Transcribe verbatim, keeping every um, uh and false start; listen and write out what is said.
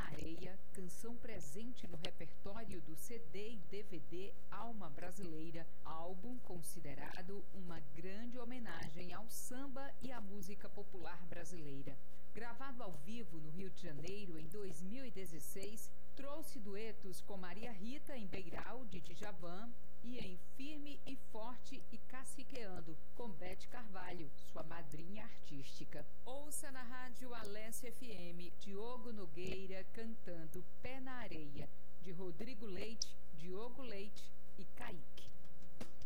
na Areia, canção presente no repertório do C D e D V D Alma Brasileira, álbum considerado uma grande homenagem ao samba e à música popular brasileira. Gravado ao vivo no Rio de Janeiro em dois mil e dezesseis, trouxe duetos com Maria Rita em Beiral, de Djavan, e em Firme e Forte e Caciqueando, com Beth Carvalho, sua madrinha artística. Ouça na rádio Alesse F M, Diogo Nogueira cantando Pé na Areia, de Rodrigo Leite, Diogo Leite e Kaique.